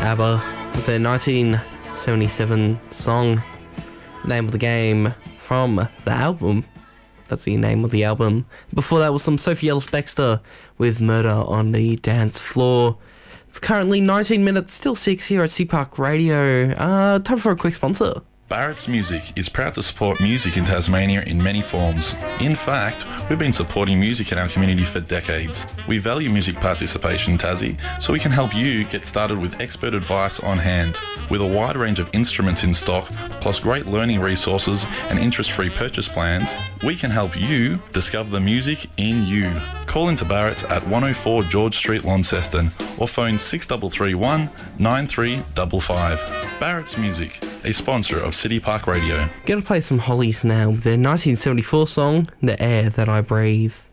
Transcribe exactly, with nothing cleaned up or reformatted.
ABBA with their nineteen seventy-seven song, Name of the Game, from the album. That's the name of the album. Before that was some Sophie Ellis-Bextor with Murder on the Dance Floor. It's currently nineteen minutes, still six here at C Park Radio. Uh, time for a quick sponsor. Barrett's Music is proud to support music in Tasmania in many forms. In fact, we've been supporting music in our community for decades. We value music participation in Tassie, so we can help you get started with expert advice on hand. With a wide range of instruments in stock, plus great learning resources and interest-free purchase plans, we can help you discover the music in you. Call into Barrett's at one oh four George Street, Launceston, or phone six three three one, nine three five five. Barrett's Music, a sponsor of City Park Radio. Gonna play some Hollies now with their nineteen seventy-four song, The Air That I Breathe.